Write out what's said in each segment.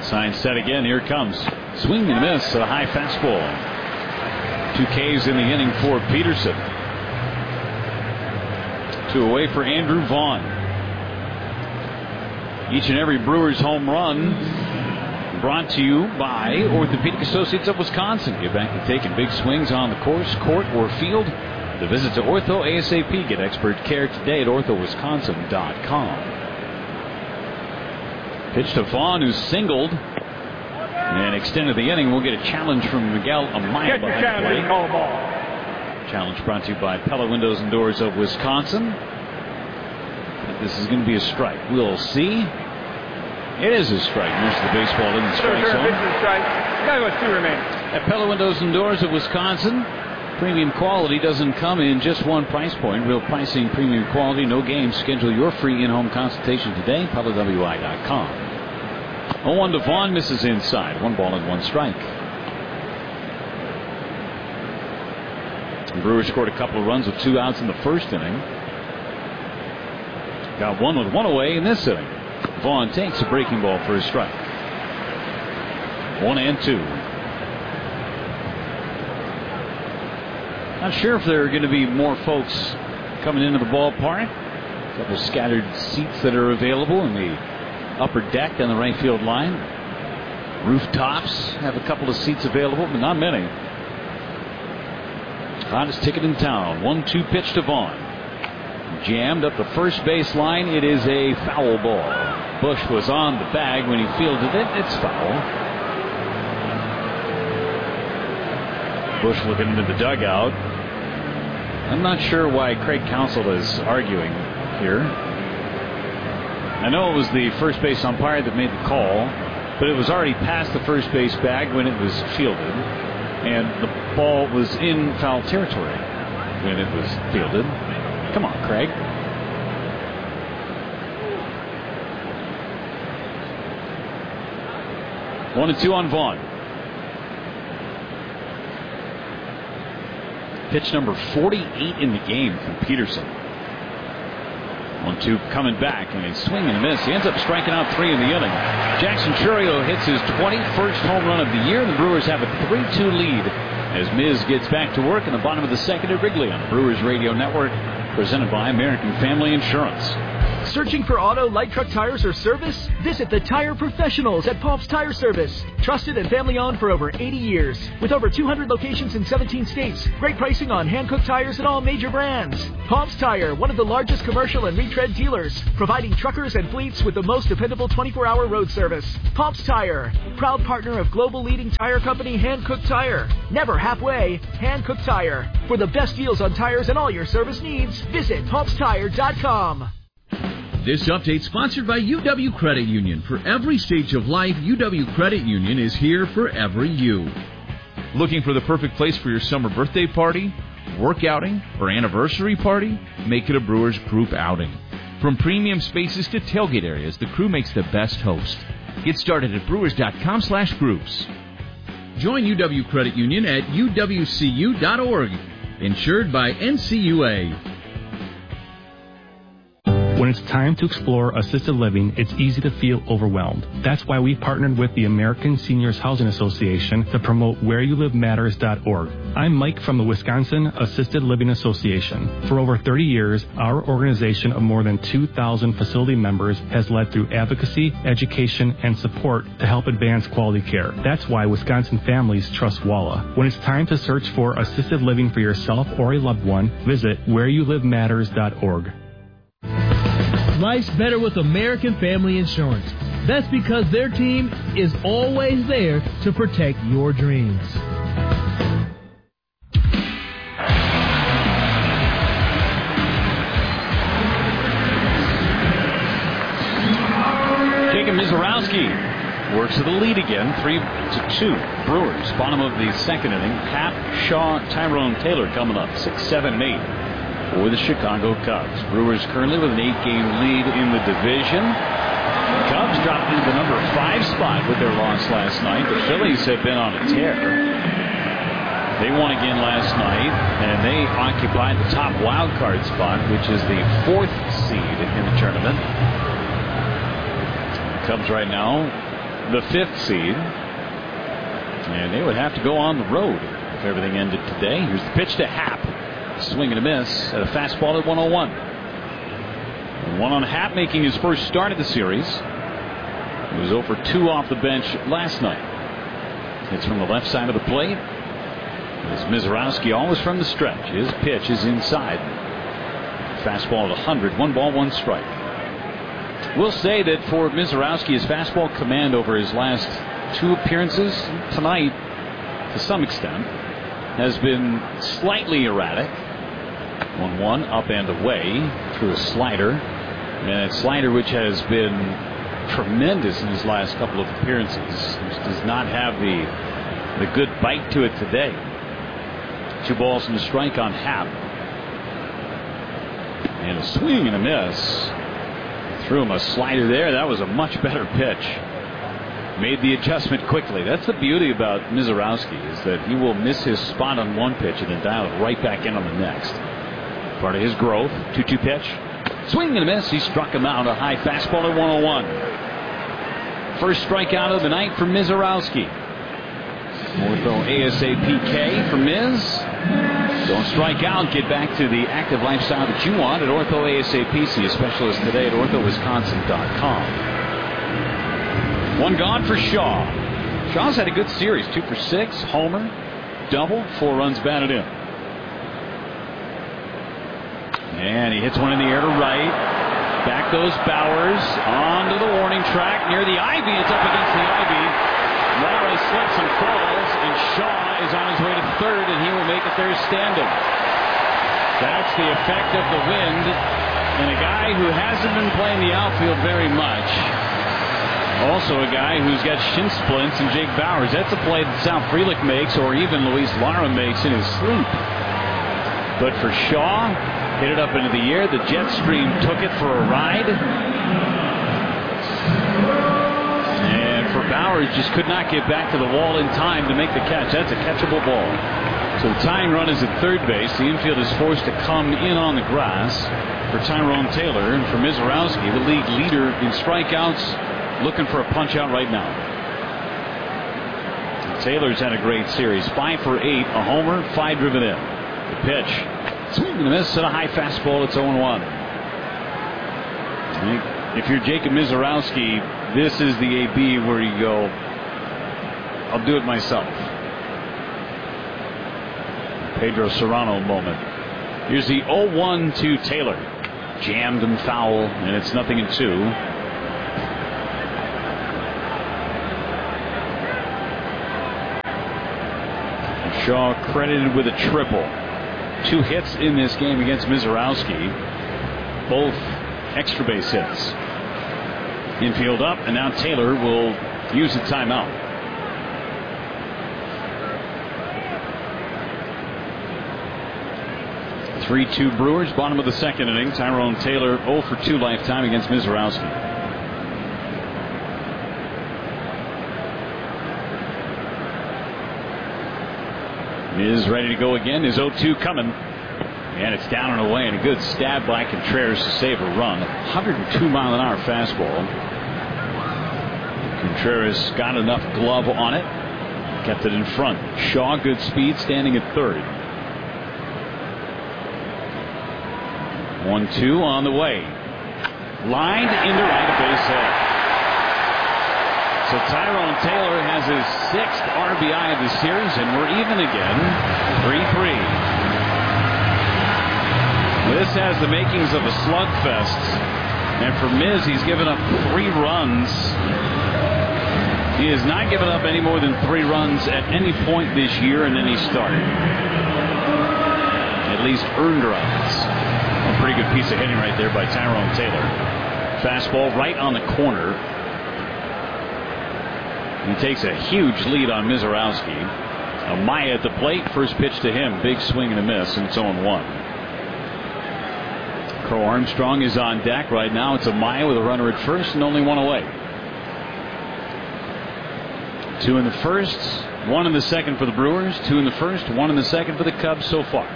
Sign set again. Here it comes. Swing and a miss. A high fastball. 2 Ks in the inning for Peterson. 2 away for Andrew Vaughn. Each and every Brewers home run brought to you by Orthopedic Associates of Wisconsin. Get back to taking big swings on the course, court, or field. The visit to Ortho ASAP. Get expert care today at orthowisconsin.com. Pitch to Vaughn, who singled and extended the inning. We'll get a challenge from Miguel Amaya behind the plate. Challenge brought to you by Pella Windows and Doors of Wisconsin. This is going to be a strike. We'll see. It is a strike. Most of the baseball in the strike zone. At Pella Windows and Doors of Wisconsin, premium quality doesn't come in just one price point. Real pricing, premium quality, no games. Schedule your free in-home consultation today. PellaWI.com. 0-1 to Vaughn, misses inside. 1 ball and 1 strike. The Brewers scored a couple of runs with 2 outs in the first inning. Got 1 with 1 away in this inning. Vaughn takes a breaking ball for a strike. 1-2. Not sure if there are going to be more folks coming into the ballpark. A couple scattered seats that are available in the upper deck on the right field line. Rooftops have a couple of seats available, but not many. Hottest ticket in town. 1-2 pitch to Vaughn. Jammed up the first base line. It is a foul ball. Bush was on the bag when he fielded it. It's foul. Bush looking into the dugout. I'm not sure why Craig Counsell is arguing here. I know it was the first base umpire that made the call, but it was already past the first base bag when it was fielded, and the ball was in foul territory when it was fielded. Come on, Craig. One and 2 on Vaughn. Pitch number 48 in the game from Peterson. 1-2 coming back, and a swing and a miss. He ends up striking out 3 in the inning. Jackson Chourio hits his 21st home run of the year. The Brewers have a 3-2 lead as Miz gets back to work in the bottom of the second at Wrigley on the Brewers Radio Network, presented by American Family Insurance. Searching for auto, light truck tires or service? Visit the tire professionals at Pops Tire Service. Trusted and family owned for over 80 years. With over 200 locations in 17 states. Great pricing on hand-cooked tires and all major brands. Pops Tire, one of the largest commercial and retread dealers. Providing truckers and fleets with the most dependable 24-hour road service. Pops Tire, proud partner of global leading tire company Hankook Tire. Never halfway, Hankook Tire. For the best deals on tires and all your service needs, visit PopsTire.com. This update sponsored by UW Credit Union. For every stage of life, UW Credit Union is here for every you. Looking for the perfect place for your summer birthday party, work outing, or anniversary party? Make it a Brewers group outing. From premium spaces to tailgate areas, the crew makes the best host. Get started at brewers.com/groups. Join UW Credit Union at uwcu.org. Insured by NCUA. When it's time to explore assisted living, it's easy to feel overwhelmed. That's why we partnered with the American Seniors Housing Association to promote whereyouLiveMatters.org. I'm Mike from the Wisconsin Assisted Living Association. For over 30 years, our organization of more than 2,000 facility members has led through advocacy, education, and support to help advance quality care. That's why Wisconsin families trust WALA. When it's time to search for assisted living for yourself or a loved one, visit whereyouLiveMatters.org. Life's better with American Family Insurance. That's because their team is always there to protect your dreams. Jacob Mizorowski works to the lead again, 3-2. Brewers, bottom of the second inning. Hap, Shaw, Tyrone Taylor coming up, 6, 7, and 8. For the Chicago Cubs. Brewers currently with an 8-game lead in the division. The Cubs dropped into the number 5 spot with their loss last night. The Phillies have been on a tear. They won again last night, and they occupy the top wild card spot, which is the 4th seed in the tournament. The Cubs right now the 5th seed. And they would have to go on the road if everything ended today. Here's the pitch to Happ. Swing and a miss at a fastball at 101. And one on Happ, making his first start of the series. He was 0 for 2 off the bench last night. Hits from the left side of the plate. As Mizorowski always from the stretch. His pitch is inside. Fastball at 100. 1 ball, 1 strike. We'll say that for Mizorowski, his fastball command over his last 2 appearances tonight, to some extent, has been slightly erratic. 1-1 up and away through a slider. And a slider which has been tremendous in his last couple of appearances. Which does not have the good bite to it today. 2 balls and a strike on Happ. And a swing and a miss. Threw him a slider there. That was a much better pitch. Made the adjustment quickly. That's the beauty about Mizorowski, is that he will miss his spot on one pitch and then dial it right back in on the next. Part of his growth. 2-2 pitch. Swing and a miss. He struck him out. A high fastball at 101. First strikeout of the night for Mizorowski. Ortho ASAPK for Miz. Don't strike out. Get back to the active lifestyle that you want at Ortho ASAP. See a specialist today at orthowisconsin.com. 1 gone for Shaw. Shaw's had a good series. 2 for 6. Homer. Double. 4 runs batted in. And he hits one in the air to right. Back goes Bowers. Onto the warning track. Near the ivy. It's up against the ivy. Lowry slips and falls. And Shaw is on his way to third. And he will make it there standing. That's the effect of the wind. And a guy who hasn't been playing the outfield very much. Also a guy who's got shin splints, and Jake Bowers. That's a play that Sal Frelick makes, or even Luis Lara makes in his sleep. But for Shaw, hit it up into the air. The jet stream took it for a ride. And for Bowers, just could not get back to the wall in time to make the catch. That's a catchable ball. So the tying run is at third base. The infield is forced to come in on the grass for Tyrone Taylor. And for Mizorowski, the league leader in strikeouts, looking for a punch out right now. Taylor's had a great series. 5 for 8, a homer, 5 driven in. The pitch. Swing and a miss and a high fastball. It's 0-1. If you're Jacob Mizorowski, this is the AB where you go, I'll do it myself. Pedro Serrano moment. Here's the 0-1 to Taylor. Jammed and foul, and it's 0-2. Shaw credited with a triple. 2 hits in this game against Mizorowski. Both extra base hits. Infield up, and now Taylor will use a timeout. (3-2) Brewers, bottom of the second inning. Tyrone Taylor 0 for 2 lifetime against Mizorowski. Is ready to go again. His 0-2 coming. And it's down and away. And a good stab by Contreras to save a run. 102-mile-an-hour fastball. Contreras got enough glove on it. Kept it in front. Shaw, good speed, standing at third. 1-2 on the way. Lined into right, a base hit. So Tyrone Taylor has his 6th RBI of the series, and we're even again. 3-3. This has the makings of a slugfest. And for Miz, he's given up 3 runs. He has not given up any more than 3 runs at any point this year in any start. At least earned runs. A pretty good piece of hitting right there by Tyrone Taylor. Fastball right on the corner. He takes a huge lead on Mizorowski. Amaya at the plate. First pitch to him. Big swing and a miss, and it's 0-1. Crow Armstrong is on deck right now. It's Amaya with a runner at first and only 1 away. 2 in the first, 1 in the second for the Brewers. 2 in the first, 1 in the second for the Cubs so far.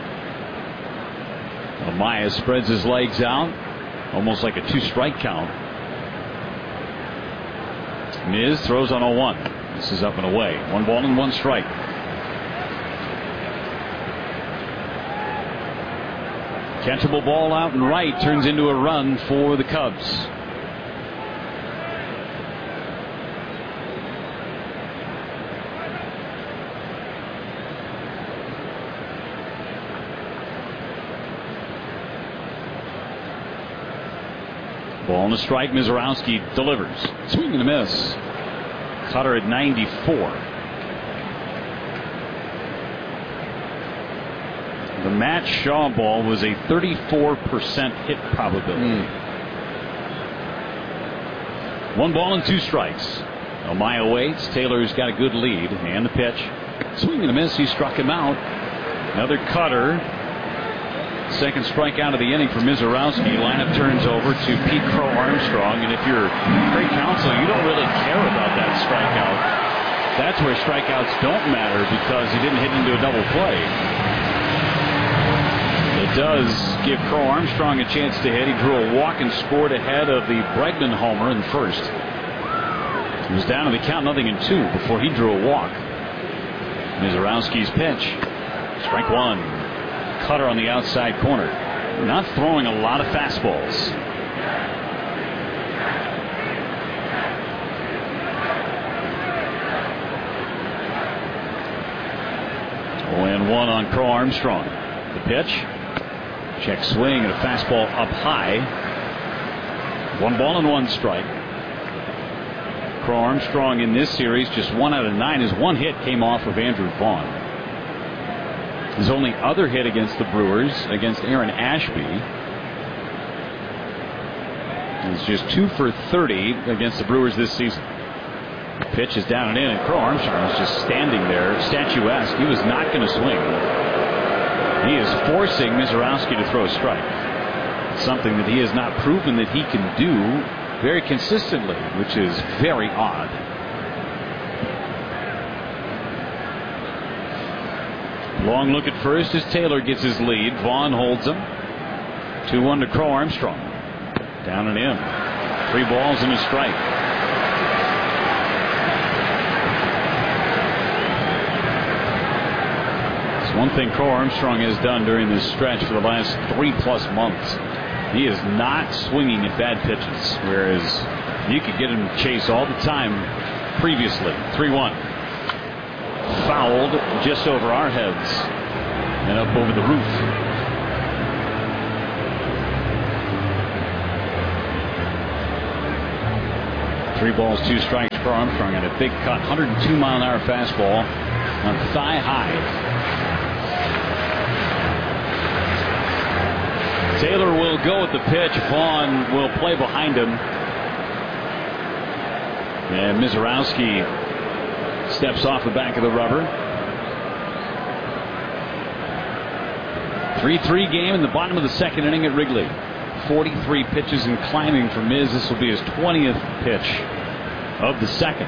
Amaya spreads his legs out. Almost like a 2-strike count. Miz throws on 0-1. This is up and away. 1 ball and 1 strike. Catchable ball out and right turns into a run for the Cubs. Ball and a strike. Mizorowski delivers. Swing and a miss. Cutter at 94. The Matt Shaw ball was a 34% hit probability. 1 ball and 2 strikes. Amaya waits. Taylor's got a good lead. And the pitch. Swing and a miss. He struck him out. Another cutter. Second strikeout of the inning for Mizorowski. Lineup turns over to Pete Crow Armstrong. And if you're Craig Counsell, you don't really care about that strikeout. That's where strikeouts don't matter because he didn't hit into a double play. It does give Crow Armstrong a chance to hit. He drew a walk and scored ahead of the Bregman homer in the first. He was down to the count 0-2 before he drew a walk. Mizorowski's pitch. Strike 1. Cutter on the outside corner. Not throwing a lot of fastballs. And 1 on Crow Armstrong. The pitch. Check swing and a fastball up high. 1 ball and 1 strike. Crow Armstrong in this series just 1 out of 9. His 1 hit came off of Andrew Vaughn. His only other hit against the Brewers, against Aaron Ashby, is just 2 for 30 against the Brewers this season. The pitch is down and in, and Crow Armstrong is just standing there, statuesque. He was not going to swing. He is forcing Mizorowski to throw a strike. Something that he has not proven that he can do very consistently, which is very odd. Long look at first as Taylor gets his lead. Vaughn holds him. 2-1 to Crow Armstrong. Down and in. 3 balls and a strike. One thing Crow Armstrong has done during this stretch for the last 3+ months, he is not swinging at bad pitches, whereas you could get him chase all the time previously. 3-1. Fouled just over our heads and up over the roof. Three balls, 2 strikes for Armstrong and a big cut, 102-mile-an-hour fastball on thigh high. Taylor will go with the pitch. Vaughn will play behind him. And Mizorowski steps off the back of the rubber. 3-3 game in the bottom of the second inning at Wrigley. 43 pitches and climbing for Miz. This will be his 20th pitch of the second.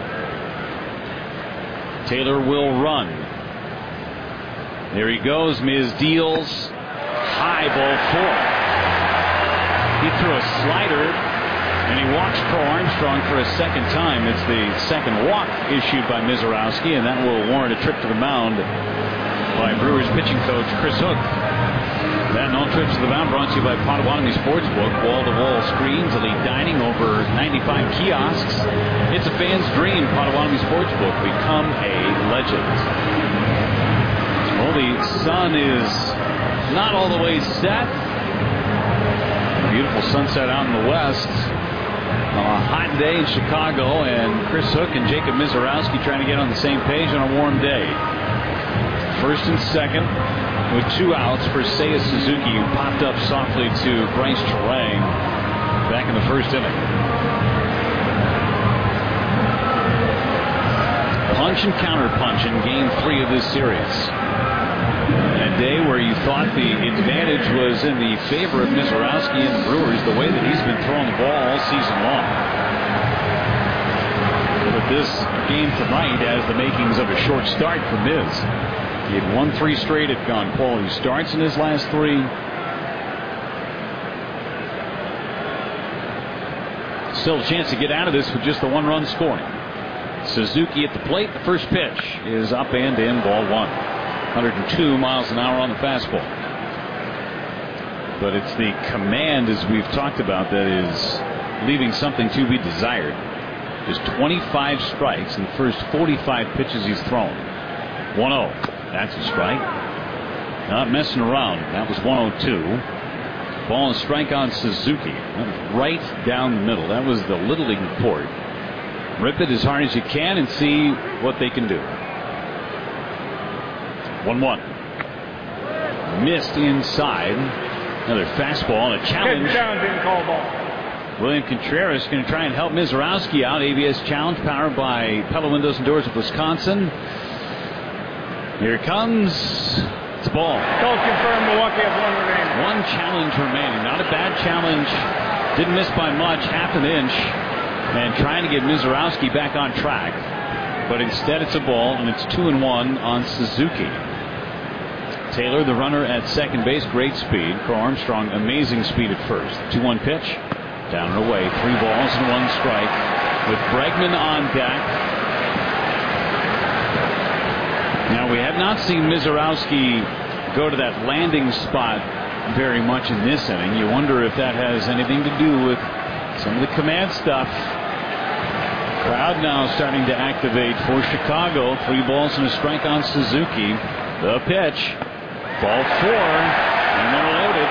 Taylor will run. There he goes. Miz deals. High ball 4. He threw a slider, and he walks Crow Armstrong for a second time. It's the second walk issued by Mizorowski, and that will warrant a trip to the mound by Brewers pitching coach Chris Hook. That and all trips to the mound brought to you by Potawatomi Sportsbook. Wall-to-wall screens, elite dining, over 95 kiosks. It's a fan's dream. Potawatomi Sportsbook. Become a legend. Well, the sun is not all the way set. Beautiful sunset out in the west. A hot day in Chicago, and Chris Hook and Jacob Mizorowski trying to get on the same page on a warm day. First and second with 2 outs for Seiya Suzuki, who popped up softly to Bryce Terang back in the first inning. Punch and counter punch in game 3 of this series. A day where you thought the advantage was in the favor of Mizorowski and the Brewers, the way that he's been throwing the ball all season long. But this game tonight has the makings of a short start for Miz. He had won 3 straight, had gone quality starts in his last 3. Still a chance to get out of this with just the 1 run scoring. Suzuki at the plate. The first pitch is up and in, ball 1. 102 miles an hour on the fastball. But it's the command, as we've talked about, that is leaving something to be desired. Just 25 strikes in the first 45 pitches he's thrown. 1-0. That's a strike. Not messing around. That was 1-0-2. Ball and strike on Suzuki. Right down the middle. That was the Little League report. Rip it as hard as you can and see what they can do. 1-1. Missed inside. Another fastball and a challenge. William Contreras going to try and help Mizorowski out. ABS challenge powered by Pella Windows and Doors of Wisconsin. Here it comes. It's a ball. Both confirmed. Milwaukee has one remaining. One challenge remaining. Not a bad challenge. Didn't miss by much. Half an inch. And trying to get Mizorowski back on track. But instead it's a ball, and it's 2-1 on Suzuki. Taylor, the runner at second base, great speed. Crow Armstrong, amazing speed at first. 2-1 pitch. Down and away. 3 balls and 1 strike. With Bregman on deck. Now, we have not seen Mizorowski go to that landing spot very much in this inning. You wonder if that has anything to do with some of the command stuff. Crowd now starting to activate for Chicago. 3 balls and a strike on Suzuki. The pitch. Ball 4. And they're loaded.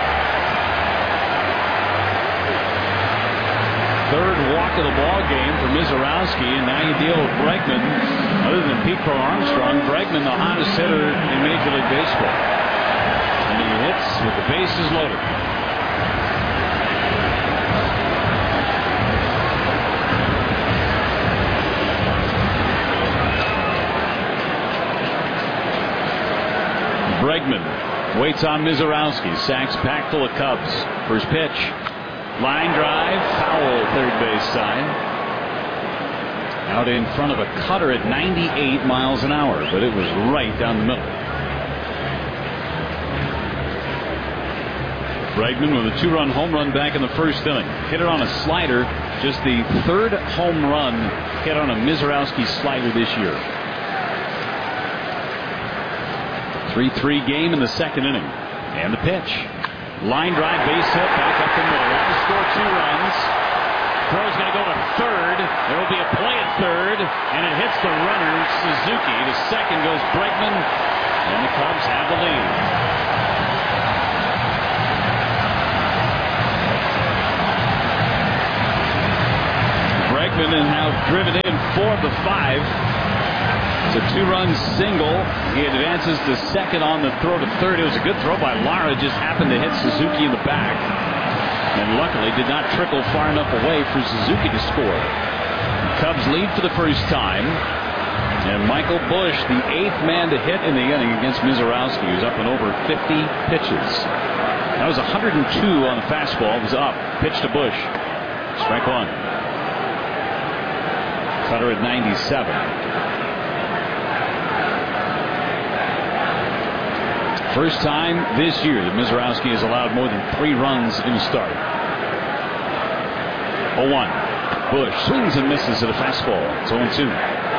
Third walk of the ball game for Mizorowski, and now you deal with Bregman. Other than Pete Crow Armstrong, Bregman the hottest hitter in Major League Baseball. And he hits with the bases loaded. Bregman waits on Mizorowski. Sacks packed full of Cubs. First pitch. Line drive, foul third base side. Out in front of a cutter at 98 miles an hour, but it was right down the middle. Bregman with a 2-run home run back in the first inning. Hit it on a slider, just the 3rd home run hit on a Mizorowski slider this year. 3-3 game in the second inning. And the pitch. Line drive, base hit, back up the middle. That will score 2 runs. Crow's going to go to third. There will be a play at third, and it hits the runner, Suzuki. To second goes Bregman, and the Cubs have the lead. Bregman is now driven in 4 of the 5. It's a 2-run single. He advances to second on the throw to third. It was a good throw by Lara. Just happened to hit Suzuki in the back. And luckily did not trickle far enough away for Suzuki to score. The Cubs lead for the first time. And Michael Busch, the 8th man to hit in the inning against Mizorowski, who's up and over 50 pitches. That was 102 on the fastball. It was up. Pitch to Busch. Strike 1. Cutter at 97. First time this year that Mizorowski has allowed more than 3 runs in a start. 0-1. Busch swings and misses at a fastball. It's 0-2.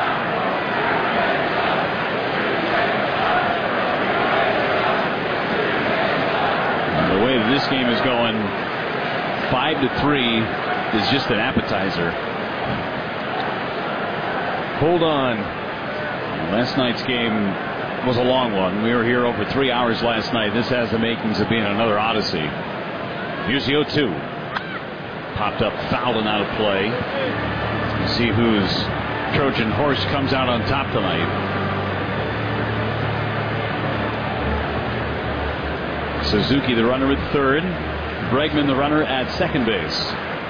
The way that this game is going, 5-3 is just an appetizer. Hold on. Last night's game was a long one. We were here over 3 hours last night. This has the makings of being another odyssey. Here's the 0-2. Popped up, fouled and out of play. You see whose Trojan horse comes out on top tonight. Suzuki, the runner at third. Bregman, the runner at second base.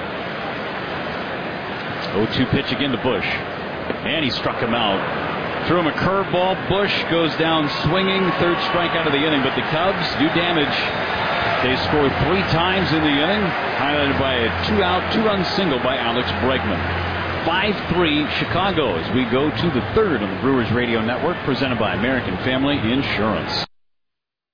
0-2 pitch again to Busch. And he struck him out. Threw him a curveball. Busch goes down swinging. 3rd strikeout of the inning. But the Cubs do damage. They scored 3 times in the inning, highlighted by a 2-run single by Alex Bregman. 5-3 Chicago as we go to the 3rd on the Brewers Radio Network, presented by American Family Insurance.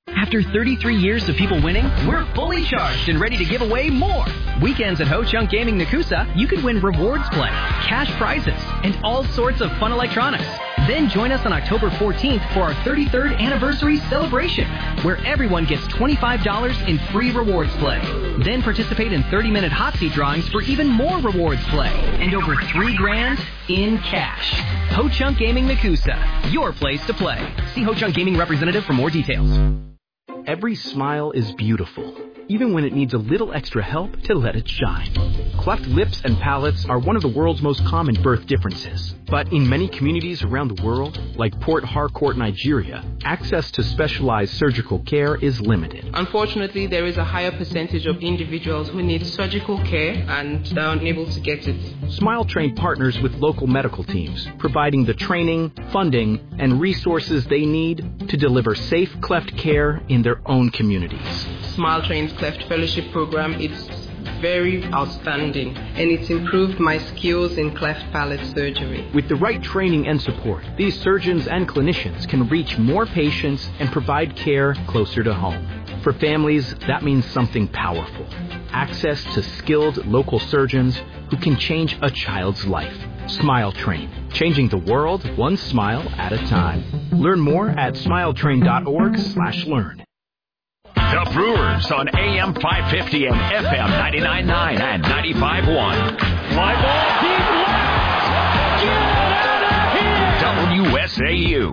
After 33 years of people winning, we're fully charged and ready to give away more. Weekends at Ho Chunk Gaming Nakusa, you can win rewards play, cash prizes, and all sorts of fun electronics. Then join us on October 14th for our 33rd anniversary celebration, where everyone gets $25 in free rewards play. Then participate in 30-minute hot seat drawings for even more rewards play, and over $3,000 in cash. Ho Chunk Gaming Nakusa, your place to play. See Ho Chunk Gaming representative for more details. Every smile is beautiful, even when it needs a little extra help to let it shine. Cleft lips and palates are one of the world's most common birth differences. But in many communities around the world, like Port Harcourt, Nigeria, access to specialized surgical care is limited. Unfortunately, there is a higher percentage of individuals who need surgical care and are unable to get it. Smile Train partners with local medical teams, providing the training, funding, and resources they need to deliver safe cleft care in their own communities. Smile Train's Cleft Fellowship Program is very outstanding, and it's improved my skills in cleft palate surgery. With the right training and support, these surgeons and clinicians can reach more patients and provide care closer to home. For families, that means something powerful. Access to skilled local surgeons who can change a child's life. Smile Train, changing the world one smile at a time. Learn more at smiletrain.org/learn. The Brewers on AM 550 and FM 99.9 and 95.1. Fly ball deep left. Get out of here. WSAU.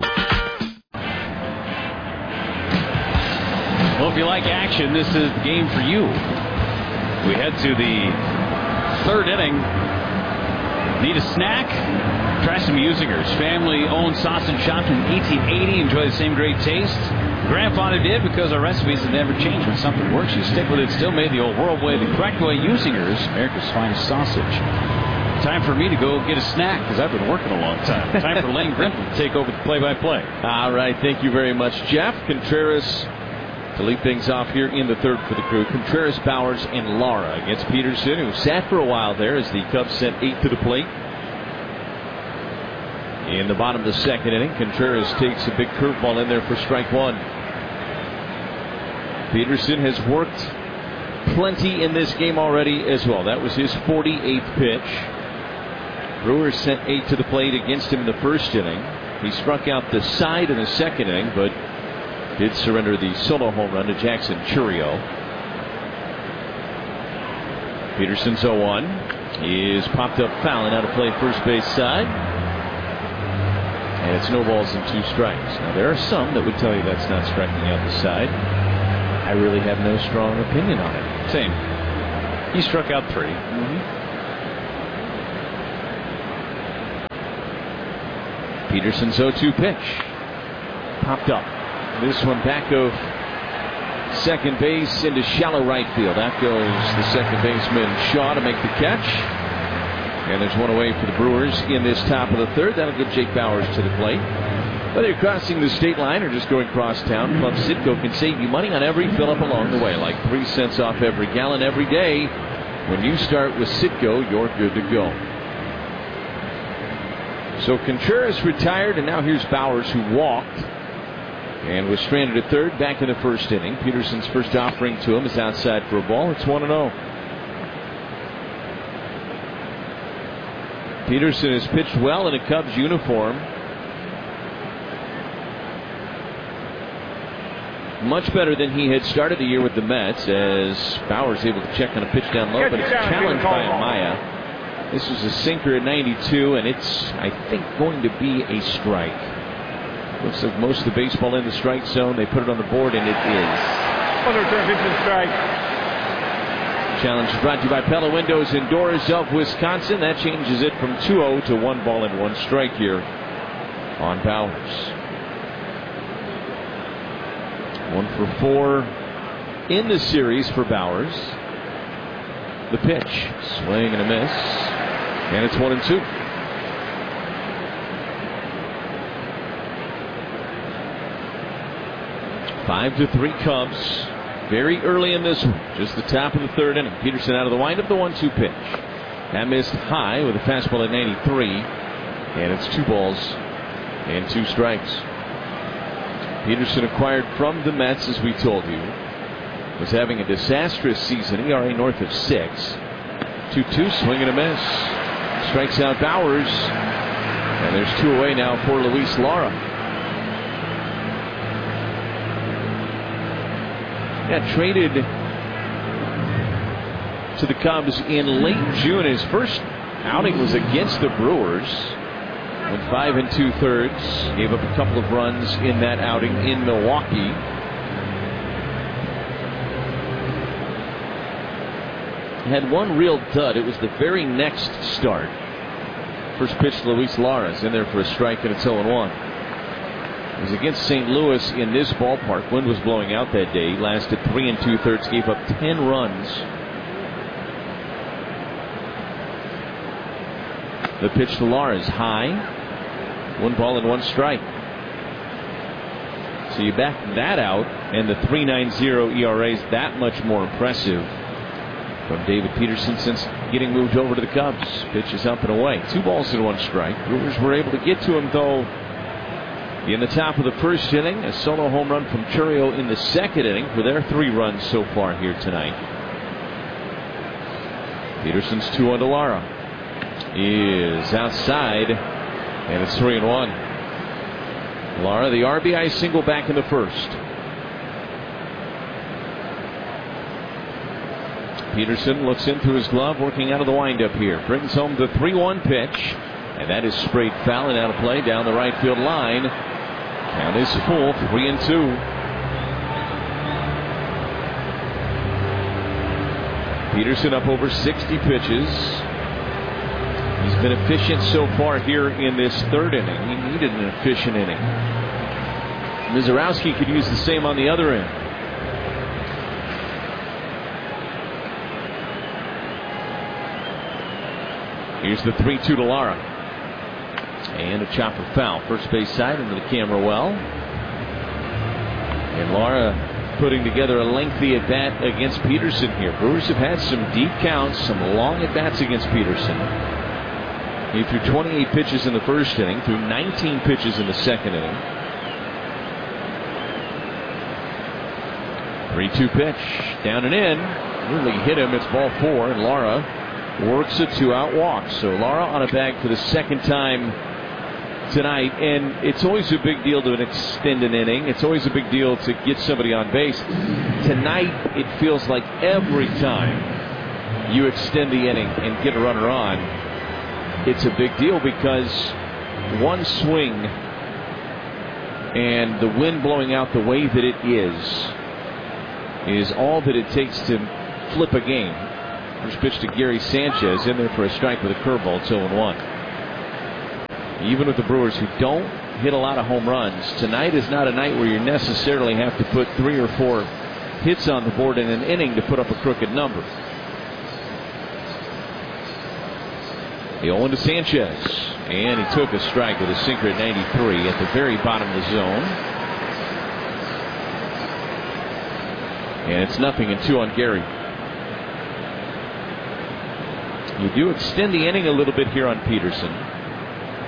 Well, if you like action, this is the game for you. We head to the third inning. Need a snack? Try some Usingers. Family-owned sausage shop from 1880. Enjoy the same great taste Grandfather did, because our recipes have never changed. When something works, you stick with it. Still made the old world way, the correct way. Usingers, America's finest sausage. Time for me to go get a snack, because I've been working a long time. Time for Lane Grimton to take over the play-by-play. All right, thank you very much, Jeff. Contreras to lead things off here in the third for the Crew. Contreras, Bowers, and Lara against Peterson, who sat for a while there as the Cubs sent 8 to the plate. In the bottom of the second inning, Contreras takes a big curveball in there for strike one. Peterson has worked plenty in this game already as well. That was his 48th pitch. Brewers sent 8 to the plate against him in the first inning. He struck out the side in the second inning, but did surrender the solo home run to Jackson Churio. Peterson's 0-1. He is popped up foul and out of play first base side. And it's no balls and 2 strikes. Now, there are some that would tell you that's not striking out the side. I really have no strong opinion on it. Same. He struck out 3. Peterson's 0-2 pitch. Popped up. This one back of second base into shallow right field. Out goes the second baseman Shaw to make the catch. And there's one away for the Brewers in this top of the third. That'll get Jake Bowers to the plate. Whether you're crossing the state line or just going across town, Club Citgo can save you money on every fill-up along the way, like 3 cents off every gallon every day. When you start with Citgo, you're good to go. So Contreras retired, and now here's Bowers, who walked and was stranded at third back in the first inning. Peterson's first offering to him is outside for a ball. It's 1-0. Peterson has pitched well in a Cubs uniform. Much better than he had started the year with the Mets, as Bowers able to check on a pitch down low, but it's challenged by Amaya. This was a sinker at 92, and it's, I think, going to be a strike. Looks like most of the baseball in the strike zone. They put it on the board, and it is. Strike. Challenge brought to you by Pella Windows and Doors of Wisconsin. That changes it from 2-0 to 1 ball and 1 strike here on Bowers. 1 for 4 in the series for Bowers. The pitch, swing and a miss, and it's 1-2. Five to 3 Cubs. Very early in this one, just the top of the third inning. Peterson out of the windup, the 1-2 pitch. That missed high with a fastball at 93, and it's 2 balls and 2 strikes. Peterson, acquired from the Mets, as we told you, was having a disastrous season. ERA north of 6. 2-2, swing and a miss. Strikes out Bowers. And there's 2 away now for Luis Lara. Yeah, traded to the Cubs in late June. His first outing was against the Brewers. Went 5 2/3. Gave up a couple of runs in that outing in Milwaukee. Had one real dud. It was the very next start. First pitch to Luis Lara is in there for a strike, and it's 0-1. It was against St. Louis in this ballpark. Wind was blowing out that day. Lasted 3 2/3. Gave up 10 runs. The pitch to Lara is high. 1 ball and 1 strike. So you back that out, and the 3.90 ERA is that much more impressive from David Peterson since getting moved over to the Cubs. Pitch is up and away. 2 balls and 1 strike. Brewers were able to get to him, though, in the top of the first inning. A solo home run from Chourio in the second inning for their 3 runs so far here tonight. Peterson's 2-1 to Lara. Is outside, and it's 3-1. Lara, the RBI single back in the first. Peterson looks in through his glove, working out of the windup here. Brings home the 3-1 pitch, and that is sprayed foul and out of play down the right field line. Count is full, 3-2. Peterson up over 60 pitches. He's been efficient so far here in this 3rd inning. He needed an efficient inning. Mizorowski could use the same on the other end. Here's the 3-2 to Lara. And a chopper foul. First base side into the camera well. And Lara putting together a lengthy at-bat against Peterson here. Brewers have had some deep counts, some long at-bats against Peterson. He threw 28 pitches in the first inning, threw 19 pitches in the second inning. 3-2 pitch, down and in. Really hit him. It's ball 4, and Lara works a 2-out walk. So Lara on a bag for the second time tonight, and it's always a big deal to extend an inning. It's always a big deal to get somebody on base. Tonight, it feels like every time you extend the inning and get a runner on, it's a big deal because one swing and the wind blowing out the way that it is all that it takes to flip a game. First pitch to Gary Sanchez, in there for a strike with a curveball. It's 0-1. Even with the Brewers, who don't hit a lot of home runs, tonight is not a night where you necessarily have to put 3 or 4 hits on the board in an inning to put up a crooked number. The 0-1 to Sanchez, and he took a strike with a sinker at 93 at the very bottom of the zone. And it's 0-2 on Gary. You do extend the inning a little bit here on Peterson.